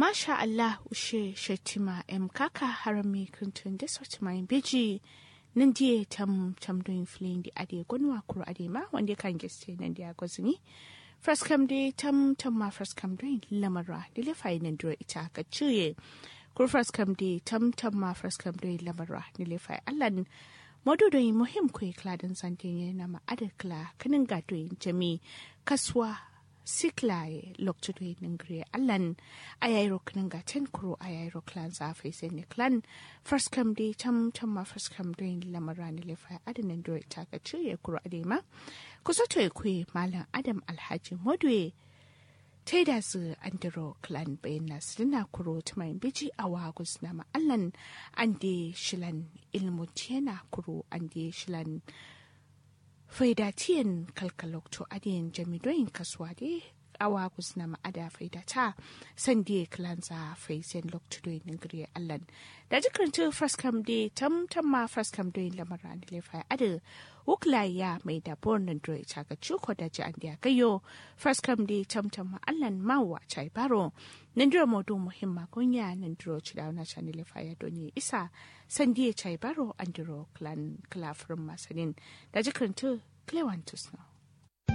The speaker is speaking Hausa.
Masha Allah ushe shetima kaka harami kuntun da sauti mai beji nan die tam doing fleeing di ade gonwa kuro ade ma wanda kan geste nan dia gozini first come day tam ma first come doing lamara dile fai nan dro ita ka ciye kuro first come day tam ma first come doing lamara dile fai Allah mododoyin muhim ko kladan santin na ma adakla kanin gadoyin jami kaswa siklaye loktudoyin ngre allan ayayro kanin gaten kuro ayayro clan za faise ne clan first come day tam ma first come doyin lamarani lefa adanan do ta ka ciye kuro adema kusato ku malam adam alhaji modwe taida su andiro clan bayna sina kuro tmai biji awagus na ma allan ande shilan ilmutiyana kuro ande shilan faidatiyan kalkalokto adiyan jamidoyin kaswade awagus na ma ada faidata sande clan za faisen loktudoyin ngri allan da jikranta first come day tam ma first come doyin lamaran lefa ada wuklaya mai da bornan dro ita ga chuko da ji andiya kayo first come day tam ma allan mawa chai baro nandiro modu muhimma kunya nandiro chidauna channel faya doni isa sandiye chai baro andiro clan klafrum masanin da jikranta klewantus no